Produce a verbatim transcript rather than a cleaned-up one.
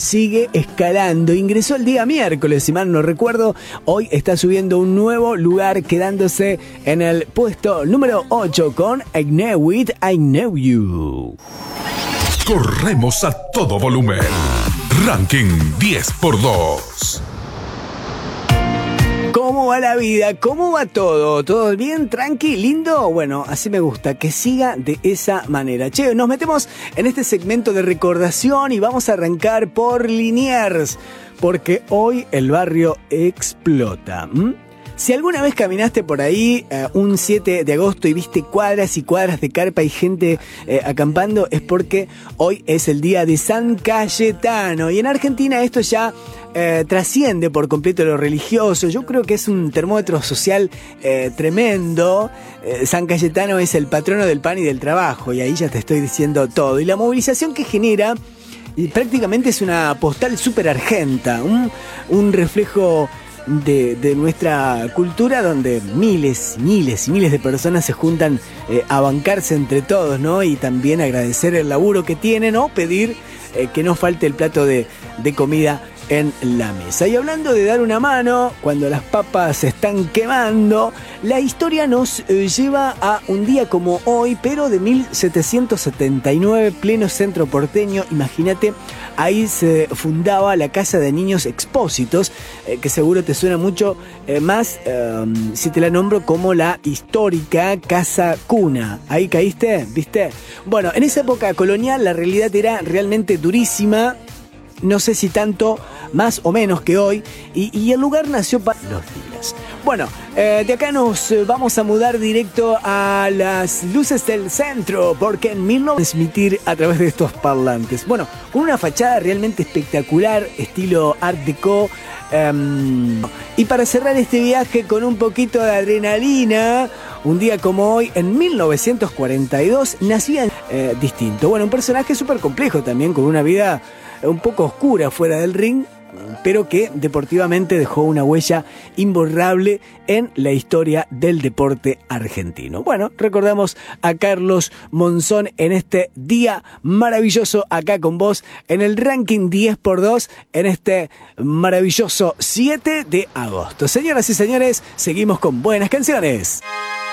sigue escalando. Ingresó el día miércoles, si mal no recuerdo. Hoy está subiendo un nuevo lugar, quedándose en el puesto número ocho con I Know It, I Know You. Corremos a todo volumen. Ranking diez por dos. ¿Cómo va la vida? ¿Cómo va todo? ¿Todo bien? ¿Tranqui? ¿Lindo? Bueno, así me gusta, que siga de esa manera. Che, nos metemos en este segmento de recordación y vamos a arrancar por Liniers, porque hoy el barrio explota. ¿Mm? Si alguna vez caminaste por ahí eh, un siete de agosto y viste cuadras y cuadras de carpa y gente eh, acampando, es porque hoy es el día de San Cayetano. Y en Argentina esto ya eh, trasciende por completo lo religioso. Yo creo que es un termómetro social eh, tremendo. Eh, San Cayetano es el patrono del pan y del trabajo, y ahí ya te estoy diciendo todo. Y la movilización que genera y prácticamente es una postal súper argenta, un, un reflejo De, de nuestra cultura, donde miles, miles y miles de personas se juntan eh, a bancarse entre todos, ¿no? Y también agradecer el laburo que tienen o pedir eh, que no falte el plato de, de comida en la mesa. Y hablando de dar una mano cuando las papas se están quemando, la historia nos eh, lleva a un día como hoy, pero de mil setecientos setenta y nueve, pleno centro porteño. Imagínate, ahí se fundaba la Casa de Niños Expósitos, eh, que seguro te suena mucho eh, más eh, si te la nombro como la histórica Casa Cuna. ¿Ahí caíste? ¿Viste? Bueno, en esa época colonial la realidad era realmente durísima. No sé si tanto, más o menos que hoy, y, y el lugar nació para los días. Bueno, eh, de acá nos vamos a mudar directo a las luces del centro, porque en mil novecientos transmitir a través de estos parlantes. Bueno, con una fachada realmente espectacular, estilo Art Deco. Um, y para cerrar este viaje con un poquito de adrenalina, un día como hoy, en mil novecientos cuarenta y dos, nacía eh, distinto. Bueno, un personaje súper complejo también, con una vida un poco oscura fuera del ring, pero que deportivamente dejó una huella imborrable en la historia del deporte argentino. Bueno, recordamos a Carlos Monzón en este día maravilloso acá con vos en el ranking diez por dos en este maravilloso siete de agosto. Señoras y señores, seguimos con buenas canciones.